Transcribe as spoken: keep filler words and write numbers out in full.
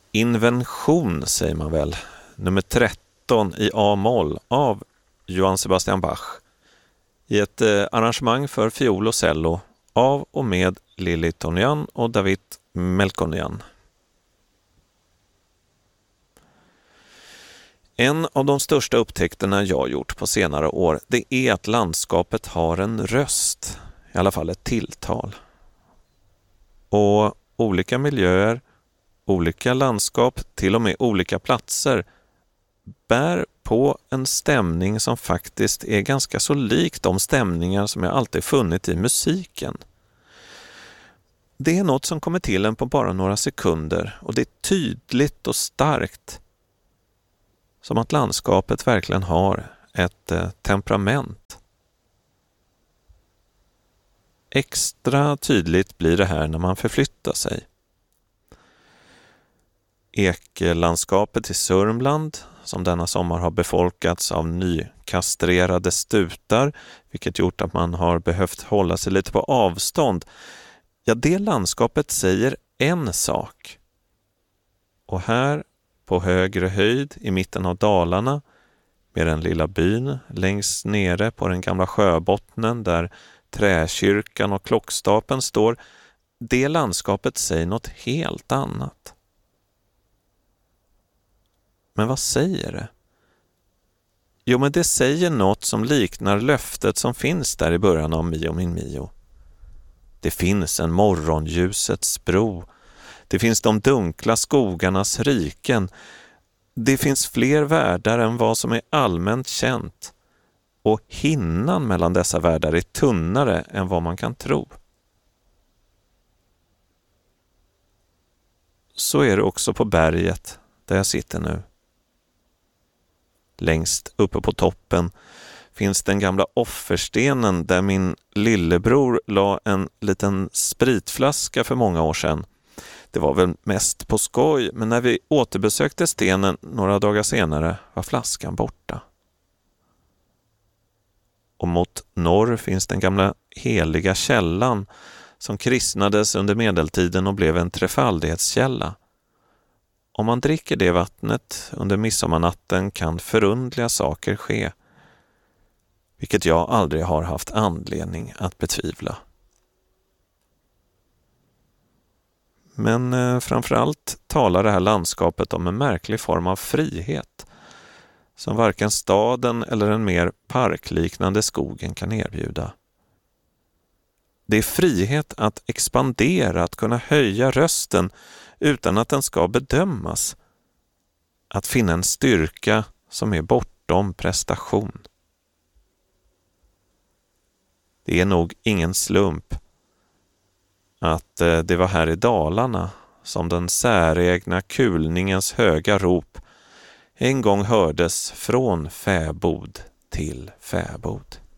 Invention säger man väl, nummer tretton i A-moll av Johann Sebastian Bach i ett eh, arrangemang för fiol och cello av och med Lili Tonian och David Melkonian. En av de största upptäckterna jag gjort på senare år, det är att landskapet har en röst, i alla fall ett tilltal. Och olika miljöer, olika landskap, till och med olika platser bär på en stämning som faktiskt är ganska så lik de stämningar som jag alltid funnit i musiken. Det är något som kommer till en på bara några sekunder och det är tydligt och starkt. Som att landskapet verkligen har ett eh, temperament. Extra tydligt blir det här när man förflyttar sig. Eklandskapet i Sörmland, som denna sommar har befolkats av nykastrerade stutar, vilket gjort att man har behövt hålla sig lite på avstånd. Ja, det landskapet säger en sak. Och här på högre höjd i mitten av Dalarna, med den lilla byn längst nere på den gamla sjöbottnen där träkyrkan och klockstapeln står, det landskapet säger något helt annat. Men vad säger det? Jo, men det säger något som liknar löftet som finns där i början av Mio min Mio. Det finns en morgonljusets bro. Det finns de dunkla skogarnas riken. Det finns fler världar än vad som är allmänt känt. Och hinnan mellan dessa världar är tunnare än vad man kan tro. Så är det också på berget där jag sitter nu. Längst uppe på toppen finns den gamla offerstenen där min lillebror la en liten spritflaska för många år sedan. Det var väl mest på skoj, men när vi återbesökte stenen några dagar senare var flaskan borta. Och mot norr finns den gamla heliga källan som kristnades under medeltiden och blev en trefaldighetskälla. Om man dricker det vattnet under midsommarnatten kan förundliga saker ske, vilket jag aldrig har haft anledning att betvivla. Men eh, framförallt talar det här landskapet om en märklig form av frihet som varken staden eller den mer parkliknande skogen kan erbjuda. Det är frihet att expandera, att kunna höja rösten utan att den ska bedömas. Att finna en styrka som är bortom prestation. Det är nog ingen slump att det var här i Dalarna som den säregna kulningens höga rop en gång hördes från fäbod till fäbod.